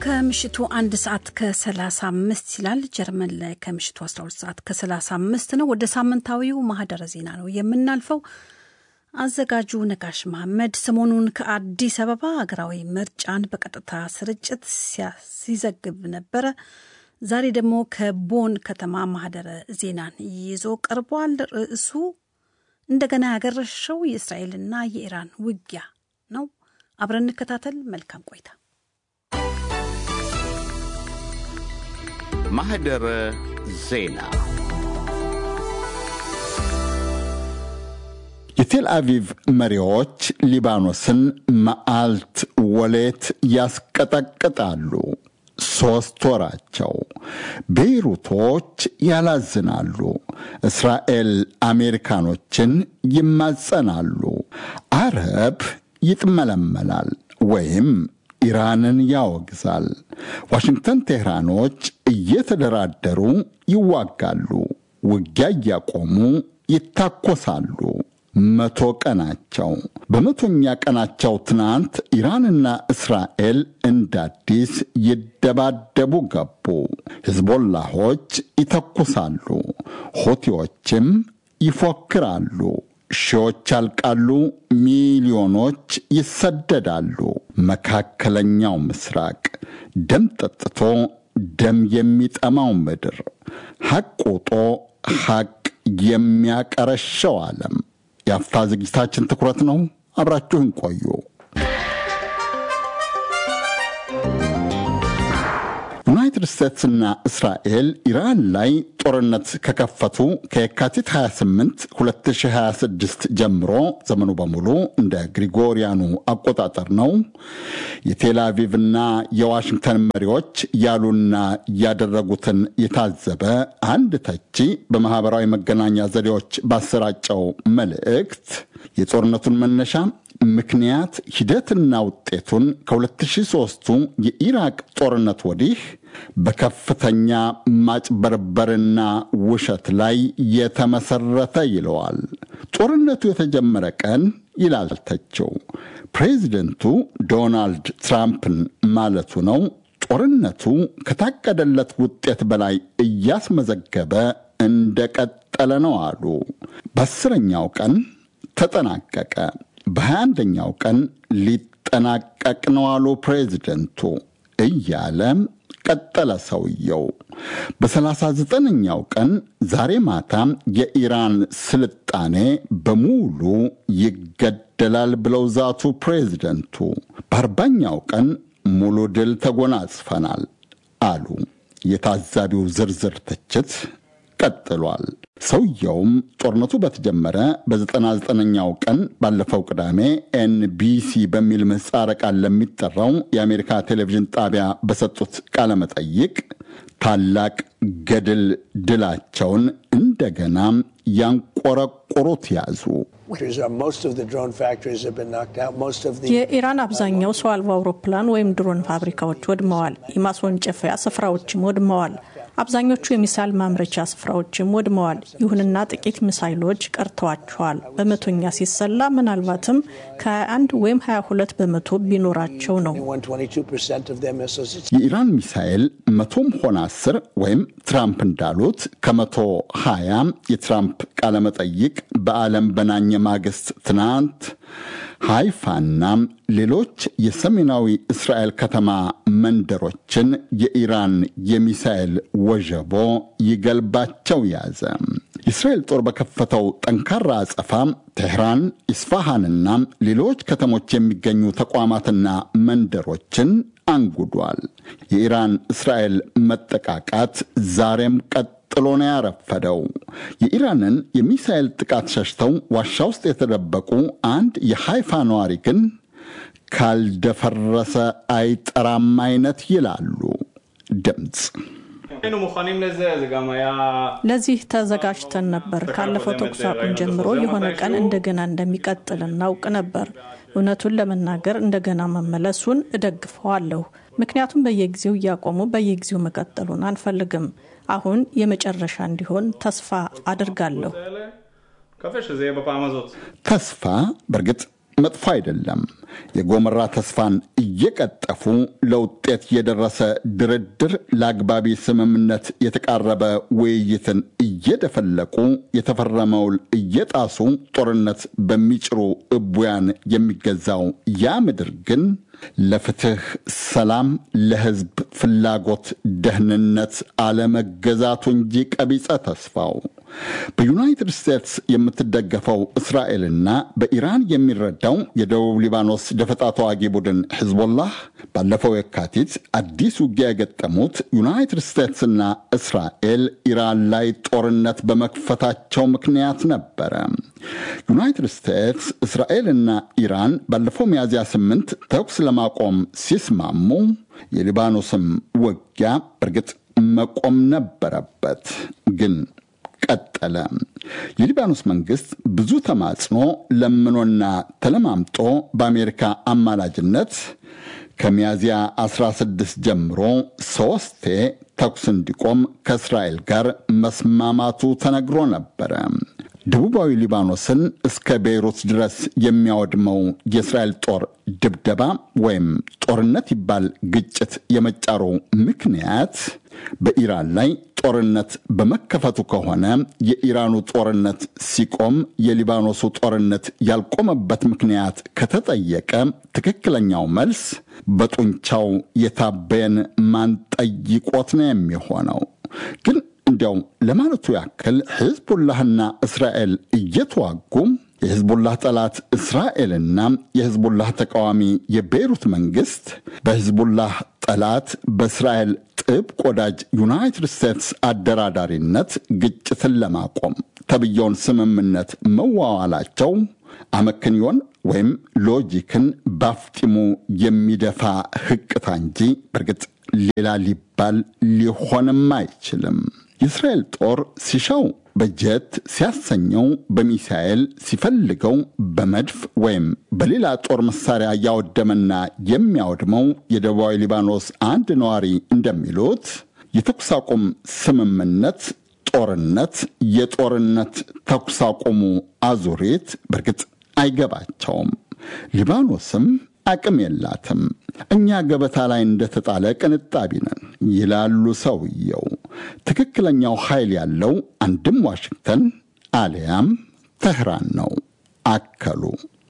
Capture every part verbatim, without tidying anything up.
ከምሽቱ አንድ ሰዓት ከ35 ይላል ጀርመን ላይ ከምሽቱ አስራ ሁለት ሰዓት ከ35 ነው። ወደ ሳምንታዊው ማህደረ ዜና ነው የምናልፈው። አዘጋጁ ነጋሽ መሐመድ ሰሞኑን ከአዲስ አበባ ሀገራዊ ምርጫን በቀጥታ ስርጭት ሲዘግብ ነበር። ዛሬ ደግሞ ከቦን ከተማ ማህደረ ዜናን ይዞ ቀርቧል። ርዕሱ እንደገና ያገረሸው የእስራኤልና የኢራን ውጊያ ነው። አብረን እንከታተል። መልካም ቆይታ። ማህደረ ዜና የቴል አቪቭ መሪዎች ሊባኖስን መዓልት ወሌት ያስቀጠቅጣሉ። ሶስት ወራቸው። ቤይሩቶች ያላዝናሉ። እስራኤል አሜሪካኖችን ይማጸናሉ። አረብ ይጥመለመላል ወይም ኢራንን ያወግዛል። ዋሽንግተን ቴህራኖች እየተደራደሩ ይዋጋሉ። ውጊያ ያቆሙ ይታኮሳሉ። መቶ ቀናቸው። በመቶኛ ቀናቸው ትናንት ኢራንና እስራኤል እንዳዲስ ይደባደቡ ገቡ። ሂዝቦላሆች ይተኩሳሉ። ሁቲዎችም ይፎክራሉ። ሺዎች ያልቃሉ። ሚሊዮኖች ይሰደዳሉ። መካከለኛው ምስራቅ ደም ጠጥቶ ደም የሚጠማው ምድር፣ ሐቅ ውጦ ሐቅ የሚያቀረሸው ዓለም። የአፍታ ዝግጅታችን ትኩረት ነው። አብራችሁን ቆዩ። ዩናይትድ ስቴትስና እስራኤል ኢራን ላይ ጦርነት ከከፈቱ ከየካቲት ሃያ ስምንት ሁለት ሺህ ሃያ ስድስት ጀምሮ ዘመኑ በሙሉ እንደ ግሪጎሪያኑ አቆጣጠር ነው። የቴል አቪቭና የዋሽንግተን መሪዎች ያሉና ያደረጉትን የታዘበ አንድ ተቺ በማህበራዊ መገናኛ ዘዴዎች ባሰራጨው መልእክት የጦርነቱን መነሻ ምክንያት ሂደትና ውጤቱን ከሁለት ሺህ ሦስቱ የኢራቅ ጦርነት ወዲህ በከፍተኛ ማጭበርበርና ውሸት ላይ የተመሰረተ ይለዋል። ጦርነቱ የተጀመረ ቀን ይላል ተቸው ፕሬዚደንቱ ዶናልድ ትራምፕን ማለቱ ነው። ጦርነቱ ከታቀደለት ውጤት በላይ እያስመዘገበ እንደቀጠለ ነው አሉ። በአስረኛው ቀን ተጠናቀቀ። በሃያ አንደኛው ቀን ሊጠናቀቅ ነው አሉ ፕሬዚደንቱ እያለ ቀጠለ ሰውየው። በሰላሳ ዘጠነኛው ቀን ዛሬ ማታ የኢራን ስልጣኔ በሙሉ ይገደላል ብለው ዛቱ ፕሬዚደንቱ። በአርባኛው ቀን ሙሉ ድል ተጎናጽፈናል አሉ። የታዛቢው ዝርዝር ትችት ቀጥሏል። ሰውየውም ጦርነቱ በተጀመረ በዘጠና ዘጠነኛው ቀን ባለፈው ቅዳሜ ኤንቢሲ በሚል ምህጻረ ቃል ለሚጠራው የአሜሪካ ቴሌቪዥን ጣቢያ በሰጡት ቃለ መጠይቅ ታላቅ ገድል ድላቸውን እንደገና ያንቆረቆሩት ያዙ። የኢራን አብዛኛው ሰው አልባ አውሮፕላን ወይም ድሮን ፋብሪካዎች ወድመዋል። የማስወንጨፊያ ስፍራዎችም ወድመዋል። አብዛኞቹ የሚሳይል ማምረቻ ስፍራዎችም ወድመዋል። ይሁንና ጥቂት ሚሳይሎች ቀርተዋቸዋል። በመቶኛ ሲሰላ ምናልባትም ከ21 ወይም ሃያ ሁለት በመቶ ቢኖራቸው ነው። የኢራን ሚሳይል መቶም ሆነ አስር ወይም ትራምፕ እንዳሉት ከመቶ ሀያ የትራምፕ ቃለ መጠይቅ በዓለም በናኘ ማግስት ትናንት ሃይፋና ሌሎች የሰሜናዊ እስራኤል ከተማ መንደሮችን የኢራን የሚሳኤል ወጀቦ ይገልባቸው ያዘ። የእስራኤል ጦር በከፈተው ጠንካራ አጸፋ ቴህራን፣ ኢስፋሃንና ሌሎች ከተሞች የሚገኙ ተቋማትና መንደሮችን አንጉዷል። የኢራን እስራኤል መጠቃቃት ዛሬም ቀጥ ጥሎ ነው ያረፈደው። የኢራንን የሚሳኤል ጥቃት ሸሽተው ዋሻ ውስጥ የተደበቁ አንድ የሃይፋ ነዋሪ ግን ካልደፈረሰ አይጠራም አይነት ይላሉ። ድምጽ ለዚህ ተዘጋጅተን ነበር። ካለፈው ተኩስ አቁም ጀምሮ የሆነ ቀን እንደገና እንደሚቀጥል እናውቅ ነበር። እውነቱን ለመናገር እንደገና መመለሱን እደግፈዋለሁ። ምክንያቱም በየጊዜው እያቆሙ በየጊዜው መቀጠሉን አንፈልግም። አሁን የመጨረሻ እንዲሆን ተስፋ አድርጋለሁ። ተስፋ በርግጥ መጥፎ አይደለም። የጎመራ ተስፋን እየቀጠፉ ለውጤት የደረሰ ድርድር፣ ለአግባቢ ስምምነት የተቃረበ ውይይትን እየደፈለቁ የተፈረመውን እየጣሱ ጦርነት በሚጭሩ እቡያን የሚገዛው ያ ምድር ግን ለፍትህ፣ ሰላም፣ ለህዝብ ፍላጎት፣ ደህንነት አለመገዛቱ እንጂ ቀቢጸ ተስፋው በዩናይትድ ስቴትስ የምትደገፈው እስራኤልና በኢራን የሚረዳው የደቡብ ሊባኖስ ደፈጣ ተዋጊ ቡድን ሂዝቦላህ ባለፈው የካቲት አዲስ ውጊያ የገጠሙት ዩናይትድ ስቴትስና እስራኤል ኢራን ላይ ጦርነት በመክፈታቸው ምክንያት ነበረ። ዩናይትድ ስቴትስ እስራኤልና ኢራን ባለፈው ሚያዝያ ስምንት ተኩስ ለማቆም ሲስማሙ የሊባኖስም ውጊያ በእርግጥ መቆም ነበረበት፣ ግን ቀጠለ። የሊባኖስ መንግስት ብዙ ተማጽኖ ለምኖና ተለማምጦ በአሜሪካ አማላጅነት ከሚያዝያ አስራ ስድስት ጀምሮ ሶስቴ ተኩስ እንዲቆም ከእስራኤል ጋር መስማማቱ ተነግሮ ነበረ። ደቡባዊ ሊባኖስን እስከ ቤይሩት ድረስ የሚያወድመው የእስራኤል ጦር ድብደባ ወይም ጦርነት ይባል ግጭት የመጫሩ ምክንያት በኢራን ላይ ጦርነት በመከፈቱ ከሆነ የኢራኑ ጦርነት ሲቆም የሊባኖሱ ጦርነት ያልቆመበት ምክንያት ከተጠየቀ ትክክለኛው መልስ በጡንቻው የታበየን ማን ጠይቆት ነው የሚሆነው። ግን እንዲያው ለማለቱ ያክል ሂዝቡላህና እስራኤል እየተዋጉ የሂዝቡላህ ጠላት እስራኤልና የሂዝቡላህ ተቃዋሚ የቤይሩት መንግስት በሂዝቡላህ ጠላት በእስራኤል ጥብቅ ወዳጅ ዩናይትድ ስቴትስ አደራዳሪነት ግጭትን ለማቆም ተብየውን ስምምነት መዋዋላቸው አመክንዮን ወይም ሎጂክን ባፍጢሙ የሚደፋ ህቅታ እንጂ በርግጥ ሌላ ሊባል ሊሆንም አይችልም። የእስራኤል ጦር ሲሻው በጀት ሲያሰኘው በሚሳኤል ሲፈልገው በመድፍ ወይም በሌላ ጦር መሳሪያ ያወደመና የሚያወድመው የደቡባዊ ሊባኖስ አንድ ነዋሪ እንደሚሉት የተኩስ አቁም ስምምነት ጦርነት፣ የጦርነት ተኩስ አቁሙ አዙሪት በርግጥ አይገባቸውም። ሊባኖስም አቅም የላትም። እኛ ገበታ ላይ እንደተጣለ ቅንጣቢ ነን ይላሉ ሰውየው። ትክክለኛው ኃይል ያለው አንድም ዋሽንግተን አሊያም ተህራን ነው አከሉ።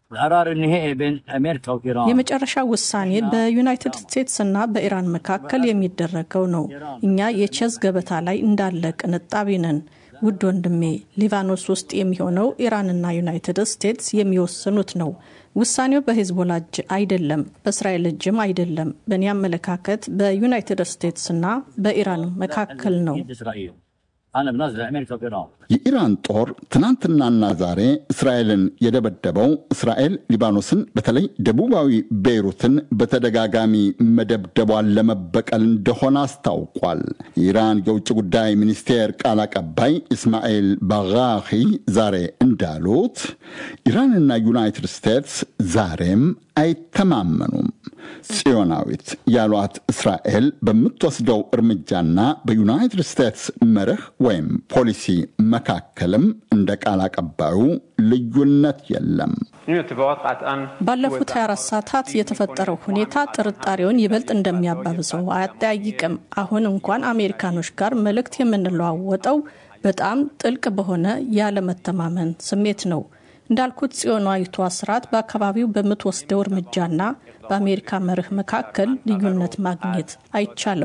የመጨረሻ ውሳኔ በዩናይትድ ስቴትስ እና በኢራን መካከል የሚደረገው ነው። እኛ የቼዝ ገበታ ላይ እንዳለ ቅንጣቢ ነን። ውድ ወንድሜ፣ ሊባኖስ ውስጥ የሚሆነው ኢራንና ዩናይትድ ስቴትስ የሚወስኑት ነው። ውሳኔው በሂዝቦላ እጅ አይደለም፣ በእስራኤል እጅም አይደለም። በእኔ አመለካከት በዩናይትድ ስቴትስና በኢራን መካከል ነው። የኢራን ጦር ትናንትናና ዛሬ እስራኤልን የደበደበው እስራኤል ሊባኖስን በተለይ ደቡባዊ ቤይሩትን በተደጋጋሚ መደብደቧን ለመበቀል እንደሆነ አስታውቋል። የኢራን የውጭ ጉዳይ ሚኒስቴር ቃል አቀባይ ኢስማኤል ባጋኺ ዛሬ እንዳሉት ኢራንና ዩናይትድ ስቴትስ ዛሬም አይተማመኑም። ጽዮናዊት ያሏት እስራኤል በምትወስደው እርምጃና በዩናይትድ ስቴትስ መርህ ወይም ፖሊሲ መካከልም እንደ ቃል አቀባዩ ልዩነት የለም። ባለፉት ሃያ አራት ሰዓታት የተፈጠረው ሁኔታ ጥርጣሬውን ይበልጥ እንደሚያባብሰው አያጠያይቅም። አሁን እንኳን አሜሪካኖች ጋር መልእክት የምንለዋወጠው በጣም ጥልቅ በሆነ ያለመተማመን ስሜት ነው። እንዳልኩት ጽዮናዊቷ ስርዓት በአካባቢው በምትወስደው እርምጃና በአሜሪካ መርህ መካከል ልዩነት ማግኘት አይቻልም።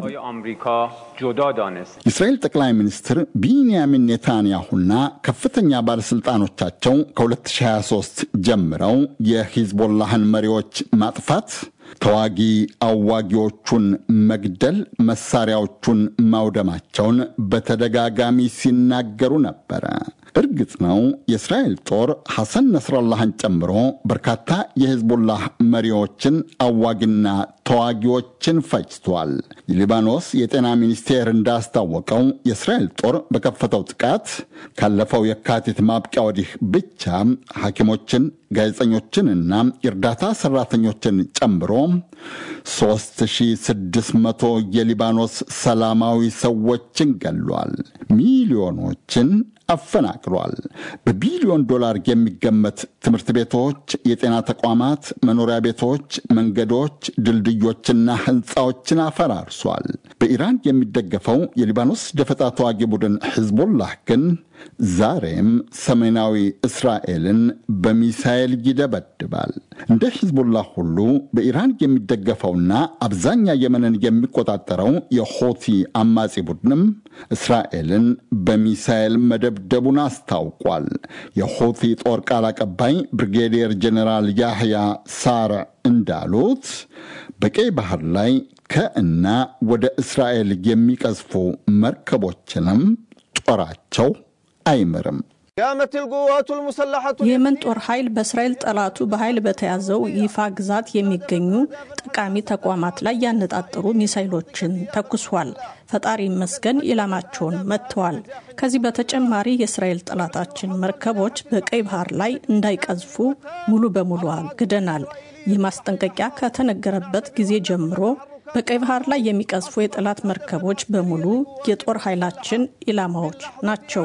የእስራኤል ጠቅላይ ሚኒስትር ቢንያሚን ኔታንያሁና ከፍተኛ ባለስልጣኖቻቸው ከ2023 ጀምረው የሂዝቦላህን መሪዎች ማጥፋት፣ ተዋጊ አዋጊዎቹን መግደል፣ መሳሪያዎቹን ማውደማቸውን በተደጋጋሚ ሲናገሩ ነበረ። እርግጥ ነው የእስራኤል ጦር ሐሰን ነስራላህን ጨምሮ በርካታ የሂዝቦላህ መሪዎችን አዋጊና ተዋጊዎችን ፈጅቷል። የሊባኖስ የጤና ሚኒስቴር እንዳስታወቀው የእስራኤል ጦር በከፈተው ጥቃት ካለፈው የካቲት ማብቂያ ወዲህ ብቻ ሐኪሞችን፣ ጋዜጠኞችንና የእርዳታ ሰራተኞችን ጨምሮ ሦስት ሺህ ስድስት መቶ የሊባኖስ ሰላማዊ ሰዎችን ገሏል። ሚሊዮኖችን አፈናቅሏል። በቢሊዮን ዶላር የሚገመት ትምህርት ቤቶች፣ የጤና ተቋማት፣ መኖሪያ ቤቶች፣ መንገዶች፣ ድልድዮችና ህንፃዎችን አፈራርሷል። በኢራን የሚደገፈው የሊባኖስ ደፈጣ ተዋጊ ቡድን ሂዝቦላህ ግን ዛሬም ሰሜናዊ እስራኤልን በሚሳኤል ይደበድባል። እንደ ሂዝቦላህ ሁሉ በኢራን የሚደገፈውና አብዛኛ የመንን የሚቆጣጠረው የሆቲ አማጺ ቡድንም እስራኤልን በሚሳኤል መደብደቡን አስታውቋል። የሆቲ ጦር ቃል አቀባይ ብሪጌዲየር ጀነራል ያህያ ሳር እንዳሉት በቀይ ባህር ላይ ከእና ወደ እስራኤል የሚቀዝፉ መርከቦችንም ጦራቸው አይመርም። የየመን ጦር ኃይል በእስራኤል ጠላቱ በኃይል በተያዘው ይፋ ግዛት የሚገኙ ጠቃሚ ተቋማት ላይ ያነጣጠሩ ሚሳይሎችን ተኩሷል። ፈጣሪ ይመስገን ኢላማቸውን መትተዋል። ከዚህ በተጨማሪ የእስራኤል ጠላታችን መርከቦች በቀይ ባህር ላይ እንዳይቀዝፉ ሙሉ በሙሉ አግደናል። ይህ ማስጠንቀቂያ ከተነገረበት ጊዜ ጀምሮ በቀይ ባህር ላይ የሚቀዝፉ የጠላት መርከቦች በሙሉ የጦር ኃይላችን ኢላማዎች ናቸው።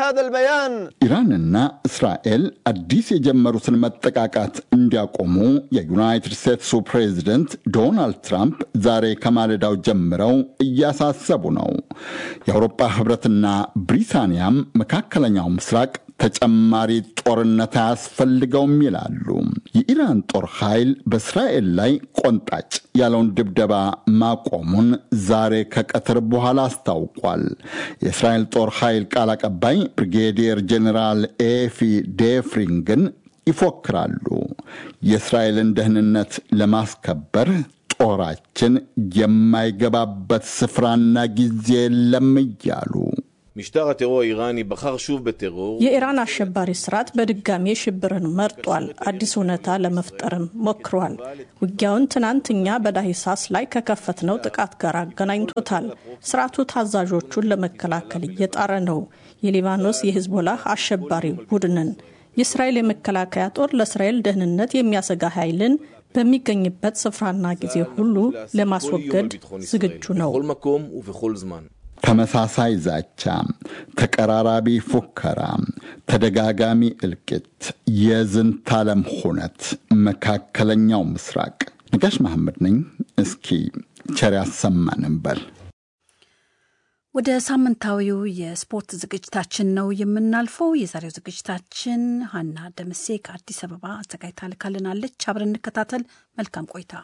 ኢራንና እስራኤል አዲስ የጀመሩትን መጠቃቃት እንዲያቆሙ የዩናይትድ ስቴትሱ ፕሬዝደንት ዶናልድ ትራምፕ ዛሬ ከማለዳው ጀምረው እያሳሰቡ ነው። የአውሮፓ ህብረትና ብሪታንያም መካከለኛው ምስራቅ ተጨማሪ ጦርነት አያስፈልገውም ይላሉ። የኢራን ጦር ኃይል በእስራኤል ላይ ቆንጣጭ ያለውን ድብደባ ማቆሙን ዛሬ ከቀትር በኋላ አስታውቋል። የእስራኤል ጦር ኃይል ቃል አቀባይ ብሪጌዲየር ጀነራል ኤፊ ዴፍሪንግን ይፎክራሉ። የእስራኤልን ደህንነት ለማስከበር ጦራችን የማይገባበት ስፍራና ጊዜ የለም እያሉ משטר הטרור האיראני בחר שוב בטרור የኢራን አሸባሪ ስርዓት በድጋሚ ሽብርን መርጧል። አዲስ ሁኔታ ለመፍጠርም ሞክሯል። ውጊያውን ትናንትኛ በዳሂሳስ ላይ ከከፈትነው ጥቃት ጋር አገናኝቶታል። ስርዓቱ ታዛዦቹን ለመከላከል እየጣረ ነው። የሊባኖስ የሂዝቦላህ አሸባሪ ቡድንን የእስራኤል የመከላከያ ጦር ለእስራኤል ደህንነት የሚያሰጋ ኃይልን በሚገኝበት ስፍራና ጊዜ ሁሉ ለማስወገድ ዝግጁ ነው። בכל מקום ובכל זמן ተመሳሳይ ዛቻ፣ ተቀራራቢ ፉከራ፣ ተደጋጋሚ እልቂት፣ የዝንታለም ሁነት መካከለኛው ምስራቅ። ነጋሽ መሐመድ ነኝ። እስኪ ቸር ያሰማን እንበል። ወደ ሳምንታዊው የስፖርት ዝግጅታችን ነው የምናልፈው። የዛሬው ዝግጅታችን ሀና ደምሴ ከአዲስ አበባ አዘጋጅታ ልካልናለች። አብረን እንከታተል። መልካም ቆይታ።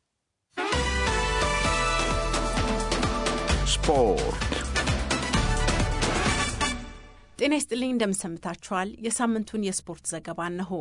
ስፖርት። ጤና ይስጥልኝ፣ እንደምሰምታችኋል። የሳምንቱን የስፖርት ዘገባ ነው።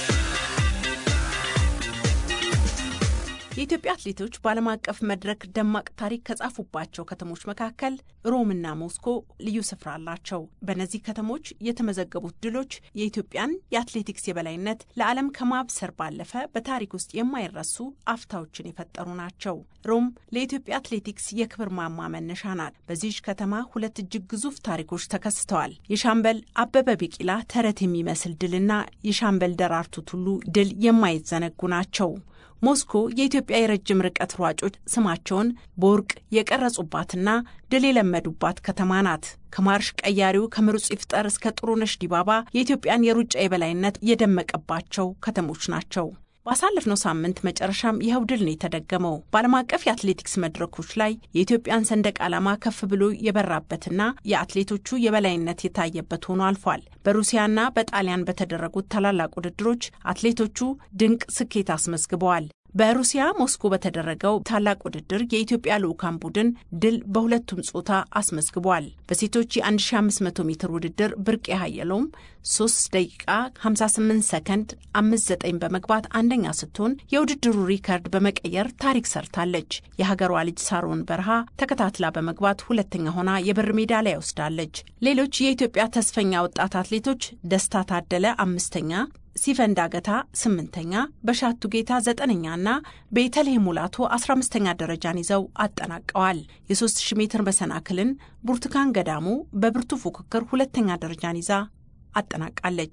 የኢትዮጵያ አትሌቶች በዓለም አቀፍ መድረክ ደማቅ ታሪክ ከጻፉባቸው ከተሞች መካከል ሮምና ሞስኮ ልዩ ስፍራ አላቸው። በእነዚህ ከተሞች የተመዘገቡት ድሎች የኢትዮጵያን የአትሌቲክስ የበላይነት ለዓለም ከማብሰር ባለፈ በታሪክ ውስጥ የማይረሱ አፍታዎችን የፈጠሩ ናቸው። ሮም ለኢትዮጵያ አትሌቲክስ የክብር ማማ መነሻ ናት። በዚህ ከተማ ሁለት እጅግ ግዙፍ ታሪኮች ተከስተዋል። የሻምበል አበበ ቢቂላ ተረት የሚመስል ድልና የሻምበል ደራርቱ ቱሉ ድል የማይዘነጉ ናቸው። ሞስኮ የኢትዮጵያ የረጅም ርቀት ሯጮች ስማቸውን በወርቅ የቀረጹባትና ድል የለመዱባት ከተማ ናት። ከማርሽ ቀያሪው ከምሩጽ ይፍጠር እስከ ጥሩነሽ ዲባባ የኢትዮጵያን የሩጫ የበላይነት የደመቀባቸው ከተሞች ናቸው። ባሳለፍነው ሳምንት መጨረሻም ይኸው ድል ነው የተደገመው። በዓለም አቀፍ የአትሌቲክስ መድረኮች ላይ የኢትዮጵያን ሰንደቅ ዓላማ ከፍ ብሎ የበራበትና የአትሌቶቹ የበላይነት የታየበት ሆኖ አልፏል። በሩሲያና በጣሊያን በተደረጉት ታላላቅ ውድድሮች አትሌቶቹ ድንቅ ስኬት አስመዝግበዋል። በሩሲያ ሞስኮ በተደረገው ታላቅ ውድድር የኢትዮጵያ ልዑካን ቡድን ድል በሁለቱም ጾታ አስመዝግቧል። በሴቶች የ1500 ሜትር ውድድር ብርቅ ያየለውም ሶስት ደቂቃ ሃምሳ ስምንት ሰከንድ አምስት ዘጠኝ በመግባት አንደኛ ስትሆን የውድድሩ ሪከርድ በመቀየር ታሪክ ሰርታለች። የሀገሯ ልጅ ሳሮን በርሃ ተከታትላ በመግባት ሁለተኛ ሆና የብር ሜዳሊያ ወስዳለች። ሌሎች የኢትዮጵያ ተስፈኛ ወጣት አትሌቶች ደስታ ታደለ አምስተኛ፣ ሲፈን ዳገታ ስምንተኛ፣ በሻቱ ጌታ ዘጠነኛና ቤተልሔም ሙላቱ አስራ አምስተኛ ደረጃን ይዘው አጠናቀዋል። የሶስት ሺህ ሜትር መሰናክልን ብርቱካን ገዳሙ በብርቱ ፉክክር ሁለተኛ ደረጃን ይዛ አጠናቃለች።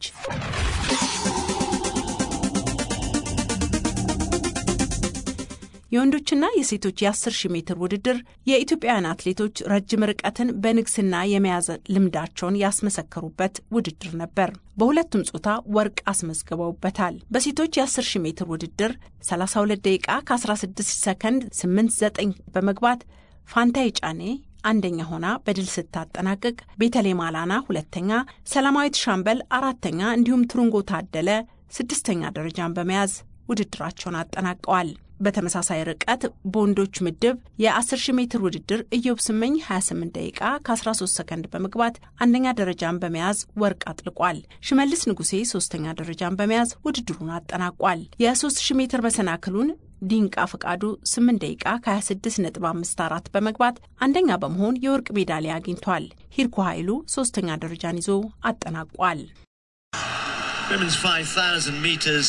የወንዶችና የሴቶች የ10 ሺህ ሜትር ውድድር የኢትዮጵያውያን አትሌቶች ረጅም ርቀትን በንግስና የመያዝ ልምዳቸውን ያስመሰከሩበት ውድድር ነበር። በሁለቱም ጾታ ወርቅ አስመዝግበውበታል። በሴቶች የ10 ሺህ ሜትር ውድድር ሰላሳ ሁለት ደቂቃ ከ16 ሰከንድ ስምንት ዘጠኝ በመግባት ፋንታይ ጫኔ አንደኛ ሆና በድል ስታጠናቅቅ፣ ቤተልሔም አላና ሁለተኛ፣ ሰላማዊት ሻምበል አራተኛ እንዲሁም ትሩንጎ ታደለ ስድስተኛ ደረጃን በመያዝ ውድድራቸውን አጠናቀዋል። በተመሳሳይ ርቀት በወንዶች ምድብ የ10 ሺህ ሜትር ውድድር ኢዮብ ስመኝ ሃያ ስምንት ደቂቃ ከ13 ሰከንድ በመግባት አንደኛ ደረጃን በመያዝ ወርቅ አጥልቋል። ሽመልስ ንጉሴ ሶስተኛ ደረጃን በመያዝ ውድድሩን አጠናቋል። የ3 ሺህ ሜትር መሰናክሉን ዲንቃ ፈቃዱ ስምንት ደቂቃ ከ26 ነጥብ አምስት አራት በመግባት አንደኛ በመሆን የወርቅ ሜዳሊያ አግኝቷል። ሂርኩ ኃይሉ ሶስተኛ ደረጃን ይዞ አጠናቋል። Women's five thousand meters.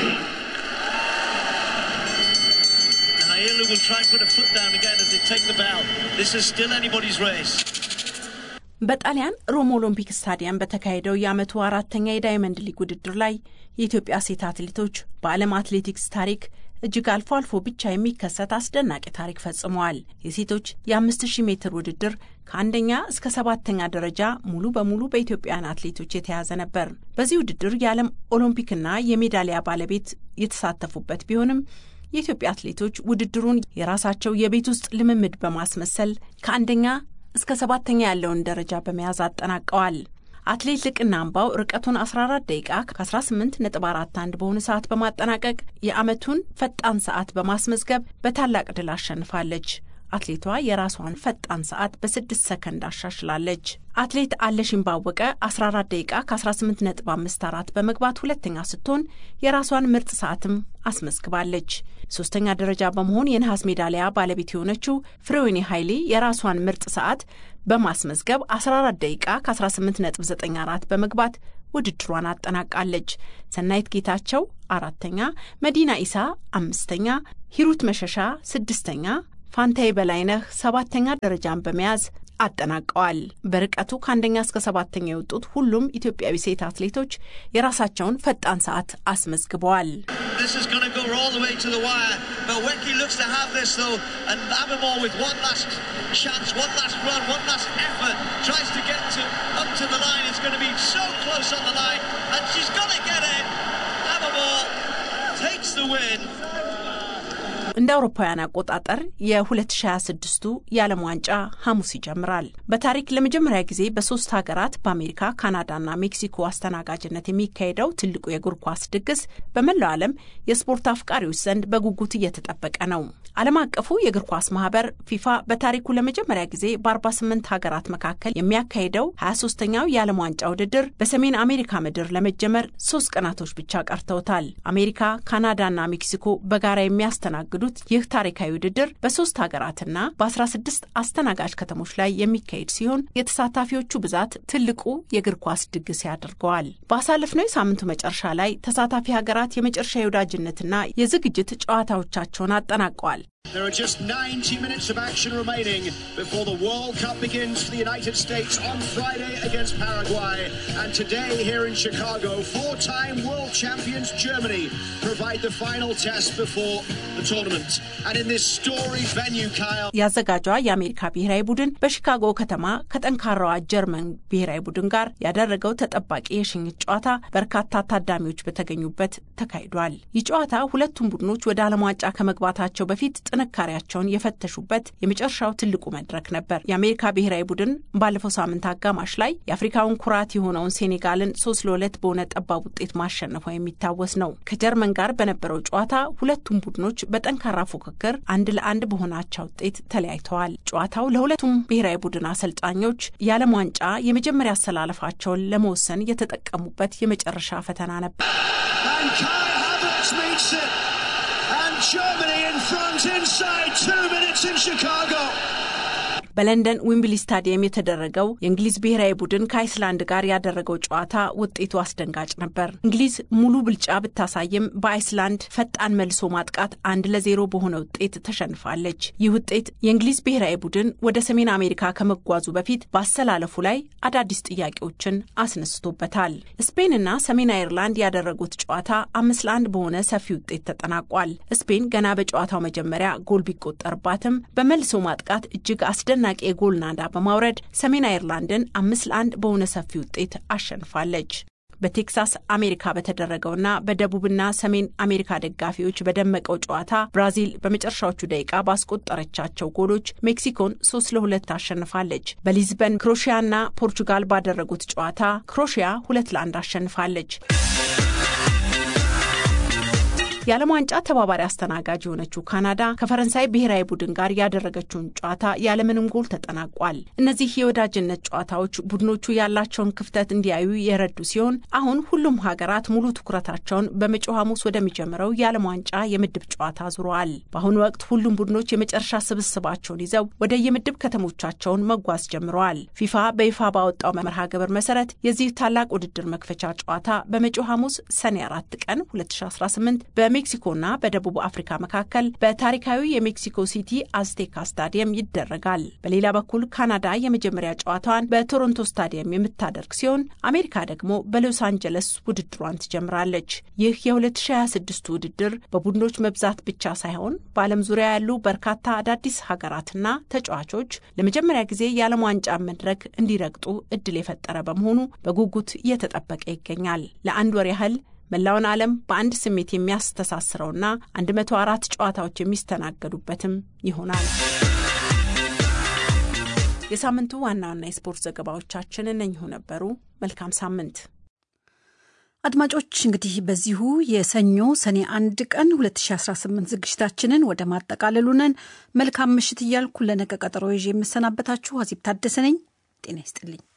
And Ayala will try and put a foot down again as they take the bell. This is still anybody's race. በጣሊያን ሮም ኦሎምፒክ ስታዲየም በተካሄደው የዓመቱ አራተኛ የዳይመንድ ሊግ ውድድር ላይ የኢትዮጵያ ሴት አትሌቶች በዓለም አትሌቲክስ ታሪክ እጅግ አልፎ አልፎ ብቻ የሚከሰት አስደናቂ ታሪክ ፈጽመዋል። የሴቶች የአምስት ሺህ ሜትር ውድድር ከአንደኛ እስከ ሰባተኛ ደረጃ ሙሉ በሙሉ በኢትዮጵያውያን አትሌቶች የተያዘ ነበር። በዚህ ውድድር የዓለም ኦሎምፒክና የሜዳሊያ ባለቤት የተሳተፉበት ቢሆንም የኢትዮጵያ አትሌቶች ውድድሩን የራሳቸው የቤት ውስጥ ልምምድ በማስመሰል ከአንደኛ እስከ ሰባተኛ ያለውን ደረጃ በመያዝ አጠናቀዋል። አትሌት ልቅና አምባው ርቀቱን አስራ አራት ደቂቃ ከ18 ነጥብ አራት አንድ በሆነ ሰዓት በማጠናቀቅ የዓመቱን ፈጣን ሰዓት በማስመዝገብ በታላቅ ድል አሸንፋለች። አትሌቷ የራሷን ፈጣን ሰዓት በስድስት ሰከንድ አሻሽላለች። አትሌት አለሽን ባወቀ አስራ አራት ደቂቃ ከ18 ነጥብ አምስት አራት በመግባት ሁለተኛ ስትሆን የራሷን ምርጥ ሰዓትም አስመዝግባለች። ሶስተኛ ደረጃ በመሆን የነሐስ ሜዳሊያ ባለቤት የሆነችው ፍሬወይኒ ኃይሌ የራሷን ምርጥ ሰዓት በማስመዝገብ አስራ አራት ደቂቃ ከ18 ነጥብ ዘጠኝ አራት በመግባት ውድድሯን አጠናቃለች። ሰናይት ጌታቸው አራተኛ፣ መዲና ኢሳ አምስተኛ፣ ሂሩት መሸሻ ስድስተኛ፣ ፋንታይ በላይነህ ሰባተኛ ደረጃን በመያዝ አጠናቀዋል። በርቀቱ ከአንደኛ እስከ ሰባተኛ የወጡት ሁሉም ኢትዮጵያዊ ሴት አትሌቶች የራሳቸውን ፈጣን ሰዓት አስመዝግበዋል። This is going to go all the way to the wire, but Wenke looks to have this though, and Abermore with one last chance, one last run, one last effort, tries to get to up to the line. It's going to be so close on the line, and she's going to get it. Abermore takes the win. እንደ አውሮፓውያን አቆጣጠር የ2026ቱ የዓለም ዋንጫ ሐሙስ ይጀምራል። በታሪክ ለመጀመሪያ ጊዜ በሶስት ሀገራት በአሜሪካ፣ ካናዳና ሜክሲኮ አስተናጋጅነት የሚካሄደው ትልቁ የእግር ኳስ ድግስ በመላው ዓለም የስፖርት አፍቃሪዎች ዘንድ በጉጉት እየተጠበቀ ነው። ዓለም አቀፉ የእግር ኳስ ማህበር ፊፋ በታሪኩ ለመጀመሪያ ጊዜ በ48 ሀገራት መካከል የሚያካሄደው ሃያ ሶስተኛው የዓለም ዋንጫ ውድድር በሰሜን አሜሪካ ምድር ለመጀመር ሶስት ቀናቶች ብቻ ቀርተውታል። አሜሪካ፣ ካናዳና ሜክሲኮ በጋራ የሚያስተናግዱ ይህ ታሪካዊ ውድድር በሶስት ሀገራትና በ16 አስተናጋጅ ከተሞች ላይ የሚካሄድ ሲሆን የተሳታፊዎቹ ብዛት ትልቁ የእግር ኳስ ድግስ ያደርገዋል። ባሳለፍነው የሳምንቱ መጨረሻ ላይ ተሳታፊ ሀገራት የመጨረሻ የወዳጅነትና የዝግጅት ጨዋታዎቻቸውን አጠናቀዋል። There are just ninety minutes of action remaining before the World Cup begins for the United States on Friday against Paraguay. And today here in Chicago, four-time world champions Germany provide the final test before the tournament. And in this storied venue, Kyle... ያዘጋጇ የአሜሪካ ብሔራዊ ቡድን በሺካጎ ከተማ ከጠንካራዋ ጀርመን ብሔራዊ ቡድን ጋር ያደረገው ተጠባቂ የሽኝት ጨዋታ በርካታ ታዳሚዎች በተገኙበት ተካሂዷል። ይህ ጨዋታ ሁለቱም ቡድኖች ወደ ዓለም ዋንጫ ከመግባታቸው በፊት ጥንካሬያቸውን የፈተሹበት የመጨረሻው ትልቁ መድረክ ነበር። የአሜሪካ ብሔራዊ ቡድን ባለፈው ሳምንት አጋማሽ ላይ የአፍሪካውን ኩራት የሆነውን ሴኔጋልን ሶስት ለሁለት በሆነ ጠባብ ውጤት ማሸነፉ የሚታወስ ነው። ከጀርመን ጋር በነበረው ጨዋታ ሁለቱም ቡድኖች በጠንካራ ፉክክር አንድ ለአንድ በሆናቸው ውጤት ተለያይተዋል። ጨዋታው ለሁለቱም ብሔራዊ ቡድን አሰልጣኞች የዓለም ዋንጫ የመጀመሪያ አሰላለፋቸውን ለመወሰን የተጠቀሙበት የመጨረሻ ፈተና ነበር። Germany in front inside two minutes in Chicago. በለንደን ዊምብሊ ስታዲየም የተደረገው የእንግሊዝ ብሔራዊ ቡድን ከአይስላንድ ጋር ያደረገው ጨዋታ ውጤቱ አስደንጋጭ ነበር። እንግሊዝ ሙሉ ብልጫ ብታሳይም በአይስላንድ ፈጣን መልሶ ማጥቃት አንድ ለዜሮ በሆነ ውጤት ተሸንፋለች። ይህ ውጤት የእንግሊዝ ብሔራዊ ቡድን ወደ ሰሜን አሜሪካ ከመጓዙ በፊት በአሰላለፉ ላይ አዳዲስ ጥያቄዎችን አስነስቶበታል። ስፔንና ሰሜን አይርላንድ ያደረጉት ጨዋታ አምስት ለአንድ በሆነ ሰፊ ውጤት ተጠናቋል። ስፔን ገና በጨዋታው መጀመሪያ ጎል ቢቆጠርባትም በመልሶ ማጥቃት እጅግ አስደናቂ የጎል ናዳ በማውረድ ሰሜን አይርላንድን አምስት ለአንድ በሆነ ሰፊ ውጤት አሸንፋለች። በቴክሳስ አሜሪካ በተደረገውና በደቡብና ሰሜን አሜሪካ ደጋፊዎች በደመቀው ጨዋታ ብራዚል በመጨረሻዎቹ ደቂቃ ባስቆጠረቻቸው ጎሎች ሜክሲኮን ሶስት ለሁለት አሸንፋለች። በሊዝበን ክሮሺያና ፖርቹጋል ባደረጉት ጨዋታ ክሮሺያ ሁለት ለአንድ አሸንፋለች። የዓለም ዋንጫ ተባባሪ አስተናጋጅ የሆነችው ካናዳ ከፈረንሳይ ብሔራዊ ቡድን ጋር ያደረገችውን ጨዋታ ያለምንም ጎል ተጠናቋል። እነዚህ የወዳጅነት ጨዋታዎች ቡድኖቹ ያላቸውን ክፍተት እንዲያዩ የረዱ ሲሆን አሁን ሁሉም ሀገራት ሙሉ ትኩረታቸውን በመጪው ሐሙስ ወደሚጀምረው የዓለም ዋንጫ የምድብ ጨዋታ ዙረዋል። በአሁኑ ወቅት ሁሉም ቡድኖች የመጨረሻ ስብስባቸውን ይዘው ወደ የምድብ ከተሞቻቸውን መጓዝ ጀምረዋል። ፊፋ በይፋ ባወጣው መርሃ ግብር መሰረት የዚህ ታላቅ ውድድር መክፈቻ ጨዋታ በመጪው ሐሙስ ሰኔ አራት ቀን ሁለት ሺህ አስራ ስምንት በሜክሲኮና በደቡብ አፍሪካ መካከል በታሪካዊ የሜክሲኮ ሲቲ አዝቴካ ስታዲየም ይደረጋል። በሌላ በኩል ካናዳ የመጀመሪያ ጨዋታዋን በቶሮንቶ ስታዲየም የምታደርግ ሲሆን አሜሪካ ደግሞ በሎስ አንጀለስ ውድድሯን ትጀምራለች። ይህ የ2026 ውድድር በቡድኖች መብዛት ብቻ ሳይሆን በዓለም ዙሪያ ያሉ በርካታ አዳዲስ ሀገራትና ተጫዋቾች ለመጀመሪያ ጊዜ የዓለም ዋንጫ መድረክ እንዲረግጡ እድል የፈጠረ በመሆኑ በጉጉት እየተጠበቀ ይገኛል። ለአንድ ወር ያህል መላውን ዓለም በአንድ ስሜት የሚያስተሳስረውና መቶ አራት ጨዋታዎች የሚስተናገዱበትም ይሆናል። የሳምንቱ ዋና ዋና የስፖርት ዘገባዎቻችን እነኚሁ ነበሩ። መልካም ሳምንት አድማጮች። እንግዲህ በዚሁ የሰኞ ሰኔ አንድ ቀን ሁለት ሺህ አስራ ስምንት ዝግጅታችንን ወደ ማጠቃለሉ ነን። መልካም ምሽት እያልኩ ለነገ ቀጠሮ ይዤ የምሰናበታችሁ አዚብ ታደሰ ነኝ። ጤና ይስጥልኝ።